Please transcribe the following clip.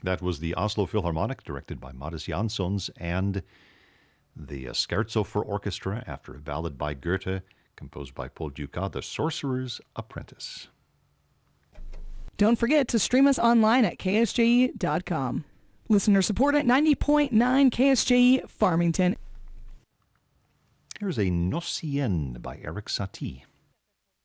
That was the Oslo Philharmonic, directed by Mattis Janssons, and the Scherzo for Orchestra, after a ballad by Goethe, composed by Paul Dukas, The Sorcerer's Apprentice. Don't forget to stream us online at ksje.com. Listener support at 90.9 KSJE Farmington. Here's a Nocien by Eric Satie.